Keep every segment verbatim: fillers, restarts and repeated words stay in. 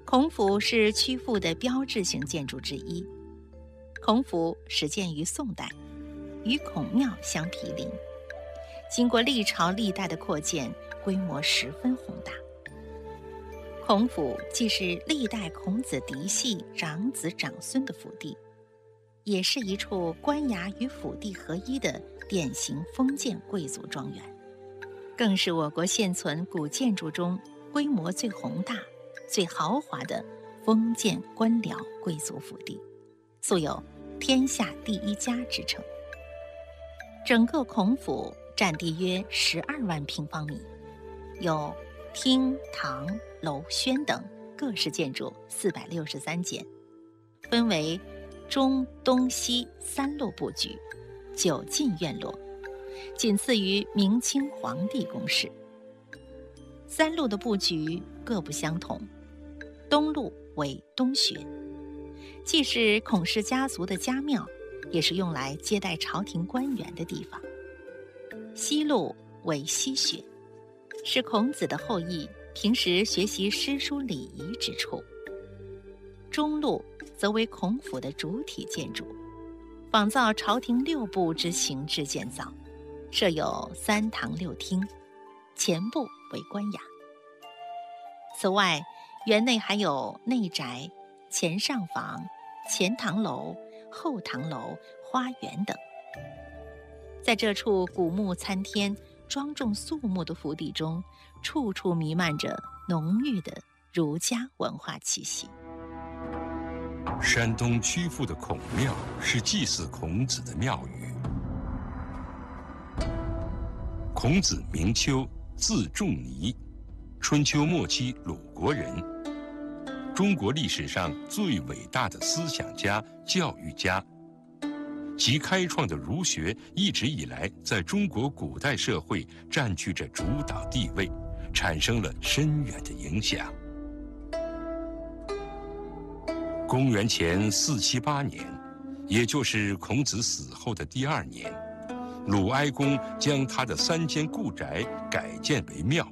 孔府是曲阜的标志性建筑之一。孔府始建于宋代，与孔庙相毗邻，经过历朝历代的扩建，规模十分宏大。孔府既是历代孔子嫡系长子长孙的府地，也是一处官衙与府地合一的典型封建贵族庄园，更是我国现存古建筑中规模最宏大、最豪华的封建官僚贵族府地，素有天下第一家之称。整个孔府占地约十二万平方米，有厅、堂、楼、轩等各式建筑四百六十三间，分为中、东、西三路布局，九进院落，仅次于明清皇帝宫室。三路的布局各不相同，东路为东学，既是孔氏家族的家庙，也是用来接待朝廷官员的地方。西路为西学，是孔子的后裔平时学习诗书礼仪之处。中路则为孔府的主体建筑，仿造朝廷六部之形制建造，设有三堂六厅，前部为官衙。此外，园内还有内宅、前上房、前堂楼、后堂楼、花园等。在这处古木参天、庄重肃穆的府邸中，处处弥漫着浓郁的儒家文化气息。 山东曲阜的孔庙是祭祀孔子的庙宇。孔子名丘，字仲尼，春秋末期鲁国人，中国历史上最伟大的思想家、教育家。其开创的儒学一直以来在中国古代社会占据着主导地位，产生了深远的影响。公元前四七八年，也就是孔子死后的第二年，鲁哀公将他的三间故宅改建为庙。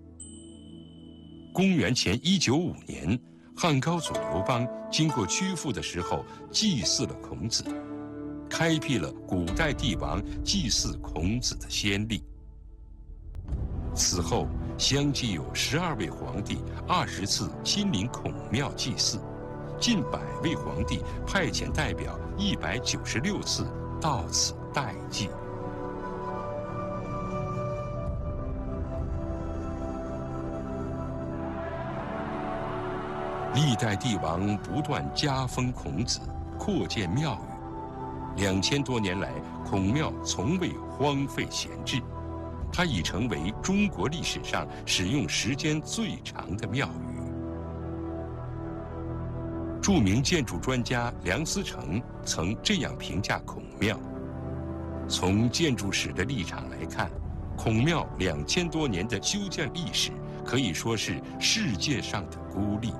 公元前一九五年，汉高祖刘邦经过曲阜的时候，祭祀了孔子，开辟了古代帝王祭祀孔子的先例。此后，相继有十二位皇帝二十次亲临孔庙祭祀，近百位皇帝派遣代表一百九十六次到此代祭。历代帝王不断加封孔子，扩建庙宇。两千多年来，孔庙从未荒废闲置，它已成为中国历史上使用时间最长的庙宇。著名建筑专家梁思成曾这样评价孔庙：从建筑史的立场来看，孔庙两千多年的修建历史可以说是世界上的孤立。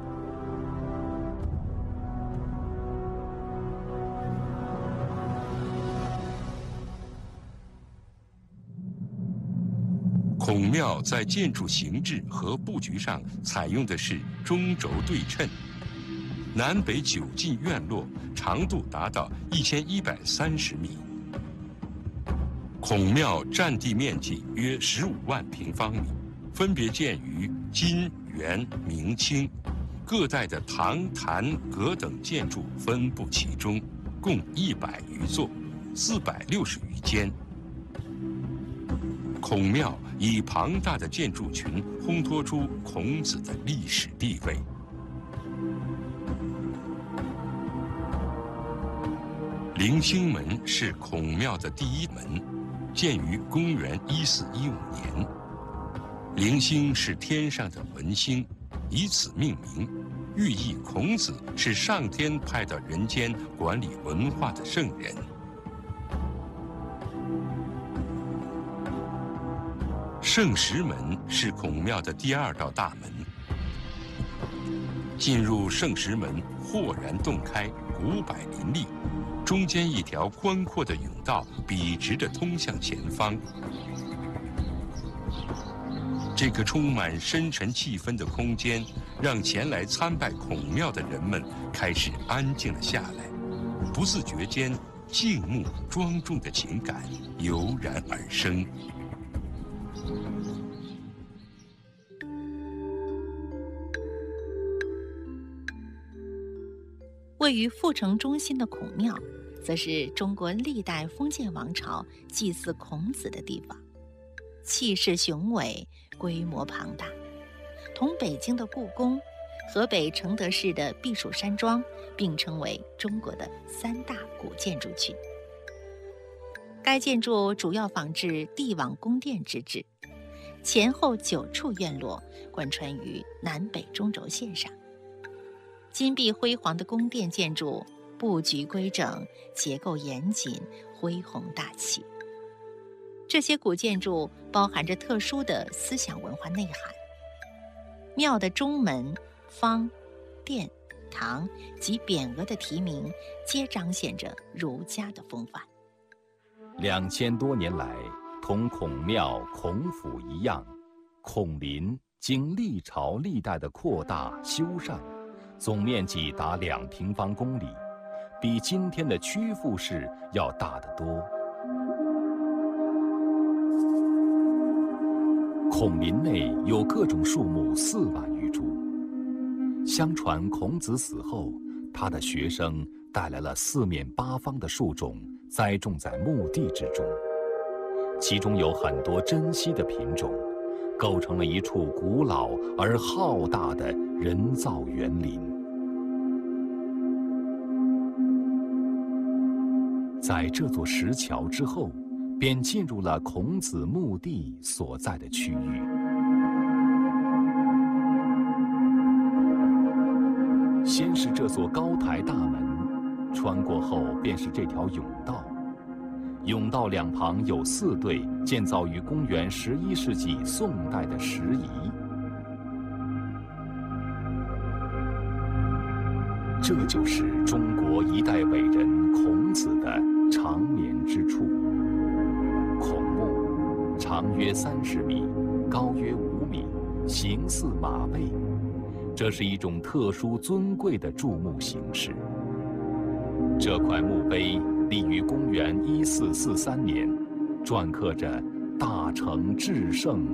孔庙在建筑形制和布局上采用的是中轴对称，南北九进院落长度达到一千一百三十米。孔庙占地面积约十五万平方米，分别建于金、元、明清，各代的堂、坛、阁等建筑分布其中，共一百余座，四百六十余间。孔庙以庞大的建筑群烘托出孔子的历史地位。棂星门是孔庙的第一门，建于公元一四一五年。棂星是天上的文星，以此命名，寓意孔子是上天派到人间管理文化的圣人。圣石门是孔庙的第二道大门。进入圣石门，豁然洞开，古柏林立，中间一条宽阔的甬道笔直地通向前方。 这个充满深沉气氛的空间，让前来参拜孔庙的人们开始安静了下来，不自觉间，静穆庄重的情感油然而生。 位于阜城中心的孔庙，则是中国历代封建王朝祭祀孔子的地方，气势雄伟，规模庞大，同北京的故宫、河北承德市的避暑山庄并称为中国的三大古建筑群。该建筑主要仿制帝王宫殿之制，前后九处院落贯穿于南北中轴线上。金碧辉煌的宫殿建筑布局规整，结构严谨，恢宏大气。这些古建筑包含着特殊的思想文化内涵。庙的中门、方、殿、堂及匾额的题名，皆彰显着儒家的风范。 两千多年来，同孔庙、孔府一样，孔林经历朝历代的扩大修缮，总面积达两平方公里，比今天的曲阜市要大得多。孔林内有各种树木四万余株。相传孔子死后，他的学生带来了四面八方的树种，栽种在墓地之中，其中有很多珍稀的品种，构成了一处古老而浩大的人造园林。在这座石桥之后，便进入了孔子墓地所在的区域。先是这座高台大门，穿过后便是这条甬道。甬道两旁有四对建造于公元十一世纪宋代的石仪。这就是中国一代伟人孔子的长眠之处。孔墓长约三十米，高约五米，形似马背，这是一种特殊尊贵的筑墓形式。这块墓碑立于公元一四四三年，篆刻着“大成至圣